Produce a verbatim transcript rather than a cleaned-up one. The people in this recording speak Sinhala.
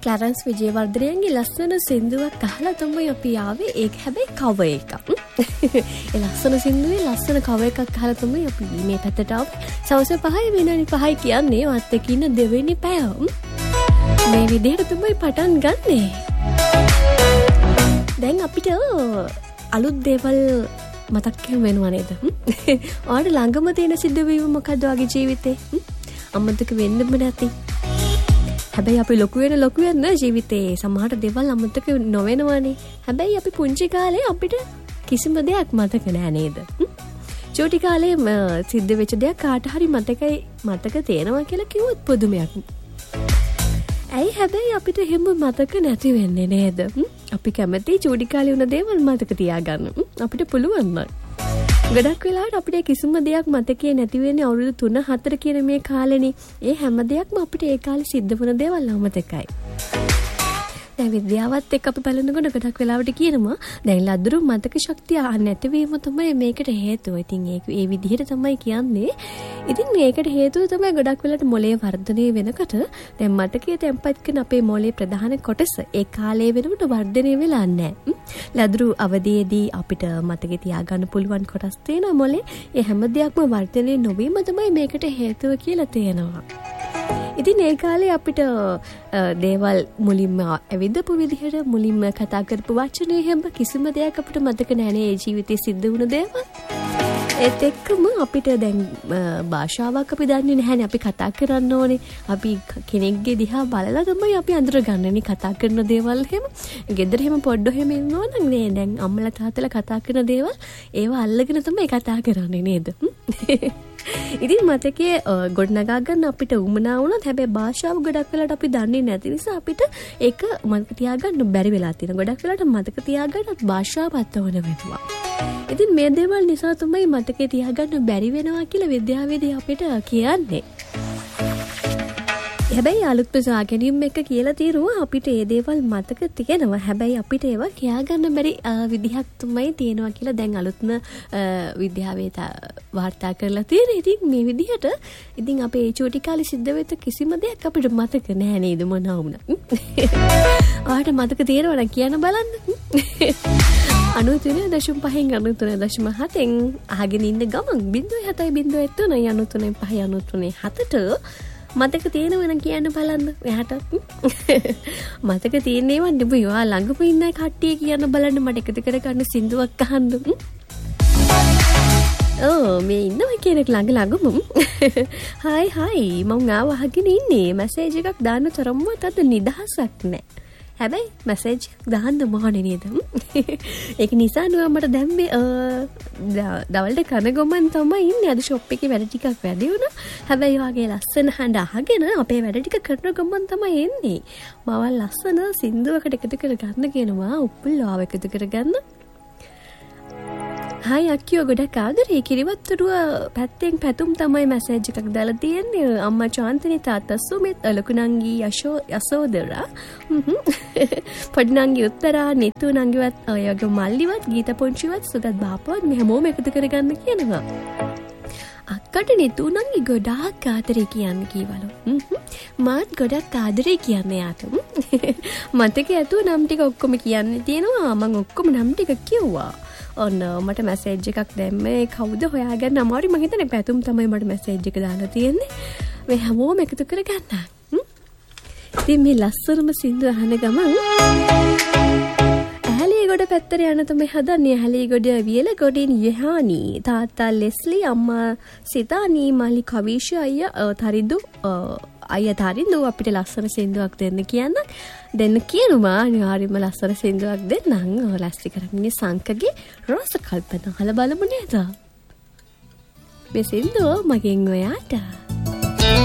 ක්ලරන්ස් විජේවර්ධනයන්ගේ ලස්සන සින්දුවක් අහලා තමයි අපි ආවේ. ඒක හැබැයි කවර් එකක්. ඒ ලස්සන සින්දුවේ ලස්සන කවර් එකක් අහලා තමයි අපි මේ පැත්තට ආවේ. සවස් පහයි විනාඩි පහයි කියන්නේ වත් එක්ක ඉන්න දෙවෙනි පැය. මේ විදිහට තමයි පටන් ගන්නෙ. දැන් අපිට අලුත් දේවල් මතක් වෙනවා නේද? ඔයාලට ළඟම තියෙන සිද්ධවීම මොකද්ද වගේ ජීවිතේ? අමතක වෙන්නම නැති. හැබැයි අපි ලොකු වෙන ලොකු වෙන ජීවිතේ සමහර දේවල් අමතක නොවෙනවනේ. හැබැයි අපි පුංචි කාලේ අපිට කිසිම දෙයක් මතක නෑ නේද? චූටි කාලේ සිද්ධ වෙච්ච දෙයක් කාට හරි මතකයි මතක තේනවා කියලා කිව්වොත් පුදුමයක්. ඇයි හැබැයි අපිට එහෙම මතක නැති වෙන්නේ නේද? අපි කැමති චූටි කාලේ වුණ දේවල් මතක තියාගන්න. අපිට පුළුවන් නේද? ගොඩක් වෙලාවට අපිට කිසිම දෙයක් මතකේ නැති වෙන්නේ අවුරුදු තුන හතර කියන මේ කාලෙනේ. ඒ හැම දෙයක්ම අපිට ඒ කාලේ සිද්ධ වුණ දේවල් අමතකයි. දැන් විද්‍යාවත් එක්ක අපි බලනකොට ගොඩක් වෙලාවට කියනවා දැන් ලදරු මතක ශක්තිය නැතිවීම තමයි මේකට හේතුව. ඉතින් ඒක ඒ විදිහට තමයි කියන්නේ. ඉතින් මේකට හේතුව තමයි ගොඩක් වෙලාවට මොළයේ වර්ධනය වෙනකොට දැන් මතකයේ තැම්පත් කරන අපේ මොළයේ ප්‍රධාන කොටස ඒ කාලේ වෙනකොට වර්ධනය වෙලා නැහැ. ලදරු අවදියේදී අපිට මතකේ තියාගන්න පුළුවන් කොටස් තියෙනවා මොළේ. ඒ හැම දෙයක්ම වර්ධනය නොවීම තමයි මේකට හේතුව කියලා තේනවා. ඉතින් ඒ කාලේ අපිට දේවල් මුලින්ම ඇවිදපු විදිහට මුලින්ම කතා කරපු වචනේ හැම කිසිම දෙයක් අපිට මතක නැහැ නේ ජීවිතේ සිද්ධ වුණ දේවල්. ඒත් එක්කම අපිට දැන් භාෂාවක් අපි දන්නේ නැහැනේ. අපි කතා කරන්න ඕනේ. අපි කෙනෙක්ගේ දිහා බලලා තමයි අපි අඳුරගන්නනේ කතා කරන දේවල් හැම. ගෙදර හැම පොඩ්ඩෝ හැම ඉන්නවනම් නේ දැන් අම්මලා තාත්තලා කතා කරන දේවල් ඒවා අල්ලගෙන තමයි කතා කරන්නේ නේද? ඉතින් මතකයේ ගොඩනගා ගන්න අපිට උමනා වුණත් හැබැයි භාෂාව ගොඩක් වෙලාට අපි දන්නේ නැති නිසා අපිට ඒක මතක තියාගන්න බැරි වෙලා තියෙනවා. ගොඩක් වෙලාට මතක තියාගන්නත් භාෂාවත් ඕන වෙනවා. ඉතින් මේ දේවල් නිසා තමයි මතකේ තියාගන්න බැරි වෙනවා කියලා විද්‍යාවේදී අපිට කියන්නේ. හැබැයි අලුත් ප්‍රසා ගැනීම එක කියලා తీරුවා අපිට ඒ දේවල් මතක තියෙනවා. හැබැයි අපිට ඒවා කියාගන්න බැරි විදිහක් තමයි තියෙනවා කියලා දැන් අලුත්ම විද්‍යාවේ වාර්තා කරලා තියෙනවා. ඉතින් මේ විදිහට ඉතින් අපේ චූටි කාලේ සිද්ධ වෙච්ච කිසිම දෙයක් අපිට මතක නැහැ නේද මොනවා වුණා. ඔයාලට මතක තියෙනවද කියන්න බලන්න. අනුතුනේ දශම පහෙන් අනුතුනේ දශම හතෙන් අහගෙන ඉන්න ගමන් බිංදුව හතයි බිංදුව තුනයි අනුතුනේ පහයි අනුතුනේ හතට මතක තියෙනවනම් කියන්න බලන්න. එහාට මතක තියෙනේවා නෙවෙයි ඔයා ළඟම ඉන්න කට්ටිය කියන්න බලන්න මට එකතු කරගන්න සින්දුවක් අහන්න. ඕ මේ ඉන්නවා කෙනෙක් ළඟ ළඟම. හායි හායි මම ආව අහගෙන ඉන්නේ. මැසේජ් එකක් දාන්න තරම්වත් අද නිදහසක් නැහැ. හැබැයි මැසේජ් දාන්න මොහොනේ නේද? ඒක නිසා නුඹ මට දැන් මේ දවල්ට කන ගොමන් තමයි ඉන්නේ. අද ෂොප් එකේ වැඩ ටිකක් වැඩි වුණා. හැබැයි වාගේ ලස්සන හඬ අහගෙන අපේ වැඩ ටික කරන ගොමන් තමයි එන්නේ. මම ලස්සන සින්දුවකට එකතු කර ගන්න කියනවා. උප්පුල්ලාව එකතු කර ගන්න. හායි අක්කියෝ ගොඩක් ආදරේ. කිරිවත්තුරුව පැත්තෙන් පැතුම් තමයි මැසේජ් එකක් දාලා තියෙන්නේ. අම්මා චාන්තනී තාත්තා සුමිත් ලොකු නංගි යශෝ යසෝදරා පොඩි නංගි උත්තරා නිතු නංගිවත් ඔයගේ මල්ලිවත් ගීත පොන්චිවත් සුගත් බාපුවත් මේ හැමෝම එකතු කරගන්න කියනවා. අක්කට නිතු නංගි ගොඩාක් ආදරේ කියන්න කීවලු. මාත් ගොඩක් ආදරේ කියන්නේ යාට. මතක ඇතුව නම් ටික ඔක්කොම කියන්න තියෙනවා. මම ඔක්කොම නම් ටික කිව්වා. ඔන්න මට මැසේජ් එකක් දැම්මේ කවුද හොයාගන්න අමාරුයි. මම හිතන්නේ පැතුම් තමයි මට මැසේජ් එක දාලා තියෙන්නේ. මේ හැමෝම එකතු කරගන්න. ඉතින් මේ ලස්සනම සින්දුව අහන ගමන් ඇහැලියගොඩ පැත්තට යන තමයි හදන්නේ. ඇහැලියගොඩ වියලගොඩින් යහානි තාත්තා ලෙස්ලි අම්මා සිතානි මල්ලි කවිෂ අයියා තරිදු අයියා තරිදු අපිට ලස්සන සින්දුවක් දෙන්න කියන්න. දෙන්න කියනවා. අනිවාර්යයෙන්ම ලස්සන සින්දුවක් දෙන්නම්. ලැස්ති කරන්නේ සංකගේ රෝස කල්පනා අහලා බලමු නේද? මේ සින්දුව මගෙන් ඔයාට